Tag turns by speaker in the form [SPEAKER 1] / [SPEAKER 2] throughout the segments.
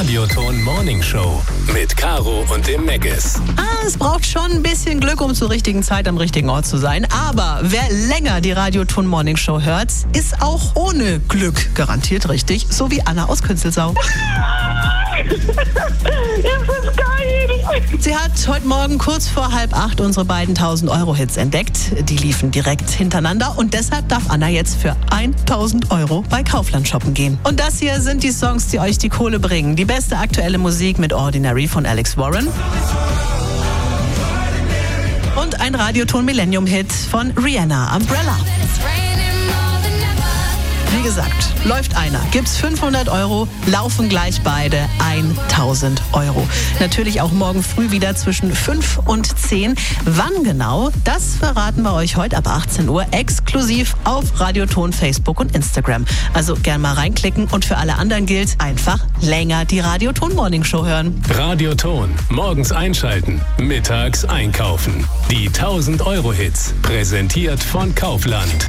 [SPEAKER 1] Radioton Morning Show mit Caro und dem Meggis.
[SPEAKER 2] Es braucht schon ein bisschen Glück, um zur richtigen Zeit am richtigen Ort zu sein. Aber wer länger die Radioton Morning Show hört, ist auch ohne Glück garantiert richtig. So wie Anna aus Künzelsau.
[SPEAKER 3] Das ist geil.
[SPEAKER 2] Sie hat heute Morgen kurz vor 7:30 unsere beiden 1000-Euro-Hits entdeckt. Die liefen direkt hintereinander und deshalb darf Anna jetzt für 1000 Euro bei Kaufland shoppen gehen. Und das hier sind die Songs, die euch die Kohle bringen. Die beste aktuelle Musik mit Ordinary von Alex Warren. Und ein Radioton Millennium-Hit von Rihanna, Umbrella. Wie gesagt, läuft einer, gibt's 500 Euro, laufen gleich beide 1000 Euro. Natürlich auch morgen früh wieder zwischen 5 und 10. Wann genau, das verraten wir euch heute ab 18 Uhr exklusiv auf Radioton, Facebook und Instagram. Also gern mal reinklicken und für alle anderen gilt, einfach länger die Radioton Morning Show hören.
[SPEAKER 1] Radioton, morgens einschalten, mittags einkaufen. Die 1000 Euro Hits, präsentiert von Kaufland.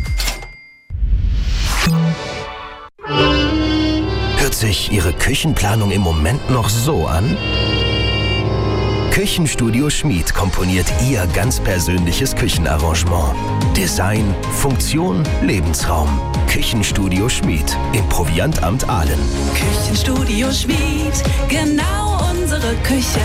[SPEAKER 4] Hört sich Ihre Küchenplanung im Moment noch so an? Küchenstudio Schmid komponiert Ihr ganz persönliches Küchenarrangement. Design, Funktion, Lebensraum. Küchenstudio Schmid im Proviantamt Aalen.
[SPEAKER 5] Küchenstudio Schmid, genau unsere Küche.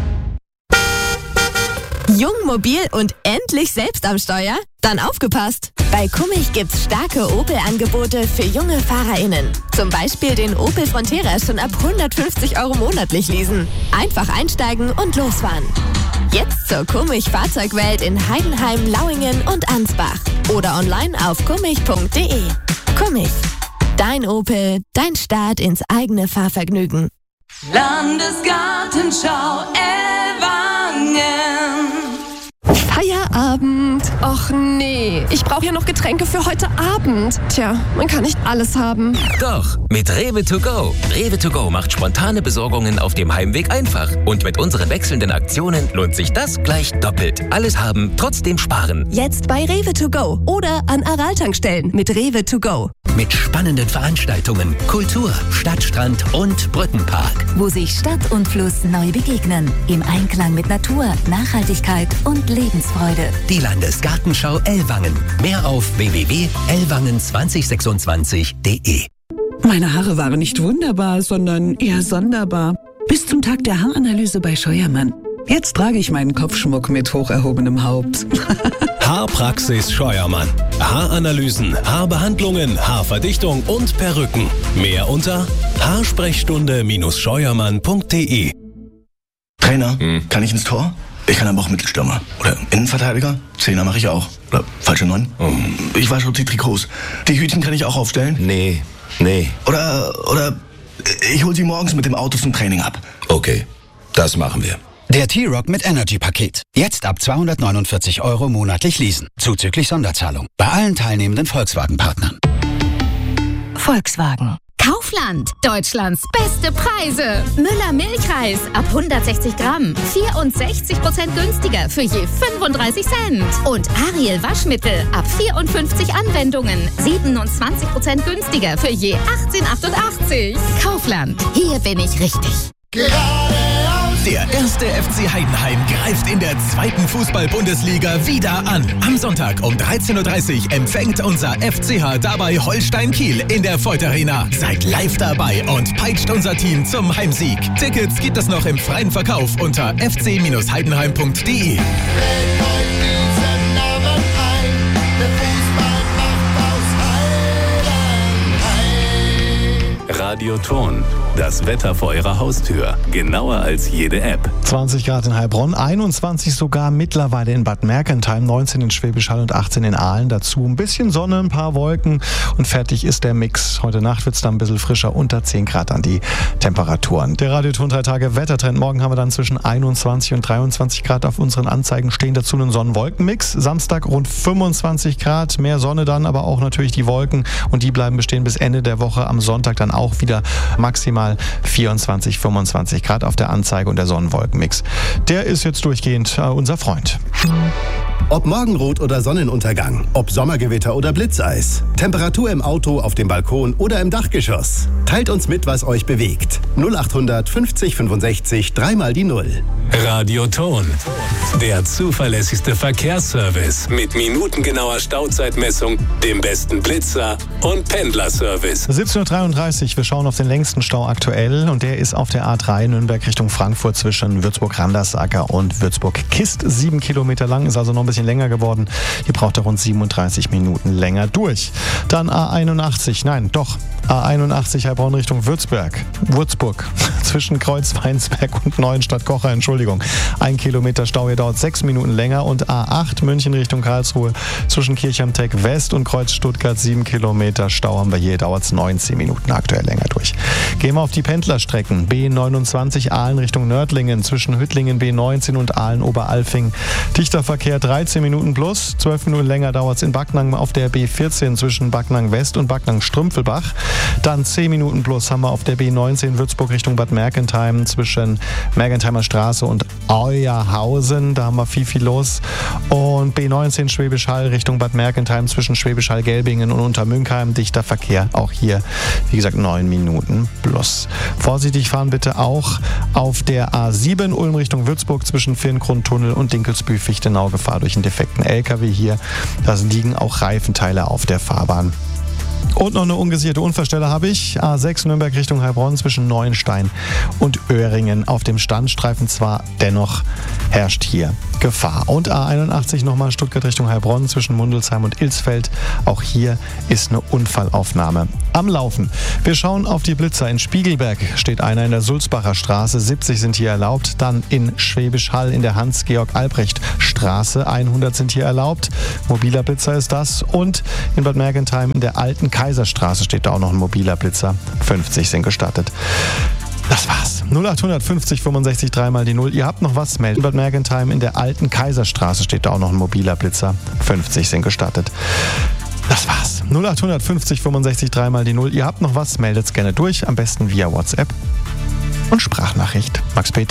[SPEAKER 6] Jung, mobil und endlich selbst am Steuer? Dann aufgepasst! Bei Kummich gibt's starke Opel-Angebote für junge FahrerInnen. Zum Beispiel den Opel Frontera schon ab 150 Euro monatlich leasen. Einfach einsteigen und losfahren. Jetzt zur Kummich Fahrzeugwelt in Heidenheim, Lauingen und Ansbach. Oder online auf kummich.de. Kummich. Dein Opel, dein Start ins eigene Fahrvergnügen.
[SPEAKER 5] Landesgartenschau Ellwangen.
[SPEAKER 7] Feierabend. Och nee, ich brauche ja noch Getränke für heute Abend. Tja, man kann nicht alles haben.
[SPEAKER 8] Doch, mit Rewe to go. Rewe to go macht spontane Besorgungen auf dem Heimweg einfach. Und mit unseren wechselnden Aktionen lohnt sich das gleich doppelt. Alles haben, trotzdem sparen.
[SPEAKER 7] Jetzt bei Rewe to go oder an Aral-Tankstellen mit Rewe to go.
[SPEAKER 4] Mit spannenden Veranstaltungen, Kultur, Stadtstrand und Brückenpark.
[SPEAKER 9] Wo sich Stadt und Fluss neu begegnen. Im Einklang mit Natur, Nachhaltigkeit und Lebensfreude.
[SPEAKER 4] Die Landesgartenschau Ellwangen. Mehr auf www.ellwangen2026.de.
[SPEAKER 10] Meine Haare waren nicht wunderbar, sondern eher sonderbar. Bis zum Tag der Haaranalyse bei Scheuermann. Jetzt trage ich meinen Kopfschmuck mit hoch erhobenem Haupt.
[SPEAKER 1] Haarpraxis Scheuermann. Haaranalysen, Haarbehandlungen, Haarverdichtung und Perücken. Mehr unter haarsprechstunde-scheuermann.de.
[SPEAKER 11] Trainer, kann ich ins Tor? Ich kann aber auch Mittelstürmer. Oder Innenverteidiger? Zehner mache ich auch. Oder falsche 9? Ich wasche auch die Trikots. Die Hütchen kann ich auch aufstellen?
[SPEAKER 8] Nee.
[SPEAKER 11] Oder ich hole sie morgens mit dem Auto zum Training ab.
[SPEAKER 8] Okay, das machen wir.
[SPEAKER 12] Der T-Rock mit Energy-Paket. Jetzt ab 249 Euro monatlich leasen. Zuzüglich Sonderzahlung. Bei allen teilnehmenden Volkswagen-Partnern.
[SPEAKER 9] Volkswagen.
[SPEAKER 13] Kaufland. Deutschlands beste Preise. Müller Milchreis ab 160 Gramm. 64% günstiger für je 35 Cent. Und Ariel Waschmittel ab 54 Anwendungen. 27% günstiger für je 18,88. Kaufland. Hier bin ich richtig.
[SPEAKER 14] Der erste FC Heidenheim greift in der 2. Fußball-Bundesliga wieder an. Am Sonntag um 13:30 Uhr empfängt unser FCH dabei Holstein Kiel in der Voith Arena. Seid live dabei und peitscht unser Team zum Heimsieg. Tickets gibt es noch im freien Verkauf unter fc-heidenheim.de.
[SPEAKER 1] Radioton, das Wetter vor Ihrer Haustür. Genauer als jede App.
[SPEAKER 15] 20 Grad in Heilbronn, 21 sogar mittlerweile in Bad Mergentheim, 19 in Schwäbisch Hall und 18 in Aalen. Dazu ein bisschen Sonne, ein paar Wolken und fertig ist der Mix. Heute Nacht wird es dann ein bisschen frischer, unter 10 Grad an die Temperaturen. Der Radioton 3 Tage Wettertrend. Morgen haben wir dann zwischen 21 und 23 Grad auf unseren Anzeigen stehen. Dazu einen Sonnen-Wolken-Mix. Samstag rund 25 Grad, mehr Sonne dann, aber auch natürlich die Wolken und die bleiben bestehen bis Ende der Woche. Am Sonntag dann auch wieder maximal 24, 25 Grad auf der Anzeige und der Sonnenwolkenmix. Der ist jetzt durchgehend unser Freund.
[SPEAKER 16] Ob Morgenrot oder Sonnenuntergang, ob Sommergewitter oder Blitzeis, Temperatur im Auto, auf dem Balkon oder im Dachgeschoss. Teilt uns mit, was euch bewegt. 0800 50 65 3 mal die 0.
[SPEAKER 1] Radioton. Der zuverlässigste Verkehrsservice mit minutengenauer Stauzeitmessung, dem besten Blitzer und Pendlerservice.
[SPEAKER 15] 17:33 Uhr, wir schauen auf den längsten Stau aktuell und der ist auf der A3 Nürnberg Richtung Frankfurt zwischen Würzburg-Randersacker und Würzburg-Kist. 7 Kilometer lang, ist also noch ein bisschen länger geworden. Hier braucht er rund 37 Minuten länger durch. Dann A81 Heilbronn Richtung Würzburg zwischen Kreuzweinsberg und Neuenstadt-Kocher, Entschuldigung. 1 Kilometer Stau, hier dauert 6 Minuten länger und A8 München Richtung Karlsruhe zwischen Kirchheim-Teck West und Kreuz Stuttgart 7 Kilometer Stau haben wir hier, dauert es 19 Minuten aktuell länger durch. Gehen wir auf die Pendlerstrecken. B29 Aalen Richtung Nördlingen zwischen Hüttlingen B19 und Aalen-Oberalfing. Dichter Verkehr 13 Minuten plus, 12 Minuten länger dauert es in Backnang auf der B14 zwischen Backnang West und Backnang Strümpfelbach. Dann 10 Minuten plus haben wir auf der B19 Würzburg Richtung Bad Mergentheim zwischen Mergentheimer Straße und Euerhausen. Da haben wir viel los. Und B19 Schwäbisch Hall Richtung Bad Mergentheim zwischen Schwäbisch Hall-Gelbingen und Untermünkheim. Dichter Verkehr. Auch hier, wie gesagt, 9 Minuten plus. Vorsichtig fahren bitte auch auf der A7 Ulm Richtung Würzburg zwischen Firngrundtunnel und Dinkelsbühl-Fichtenau. Gefahr durch einen defekten LKW hier. Da liegen auch Reifenteile auf der Fahrbahn. Und noch eine ungesicherte Unfallstelle habe ich. A6 Nürnberg Richtung Heilbronn zwischen Neuenstein und Öhringen. Auf dem Standstreifen zwar, dennoch herrscht hier Gefahr. Und A81 nochmal Stuttgart Richtung Heilbronn zwischen Mundelsheim und Ilsfeld. Auch hier ist eine Unfallaufnahme am Laufen. Wir schauen auf die Blitzer. In Spiegelberg steht einer in der Sulzbacher Straße. 70 sind hier erlaubt. Dann in Schwäbisch Hall in der Hans-Georg-Albrecht-Straße. 100 sind hier erlaubt. Mobiler Blitzer ist das. Und in Bad Mergentheim in der alten Kaiserstraße steht da auch noch ein mobiler Blitzer. 50 sind gestattet. Das war's. 0800 50 65 3 mal die 0. Ihr habt noch was? Melden. Bad Mergentheim in der alten Kaiserstraße steht da auch noch ein mobiler Blitzer. 50 sind gestattet. Das war's. 0800 50 65 3 mal die 0. Ihr habt noch was? Meldet's gerne durch. Am besten via WhatsApp und Sprachnachricht. Max Peter.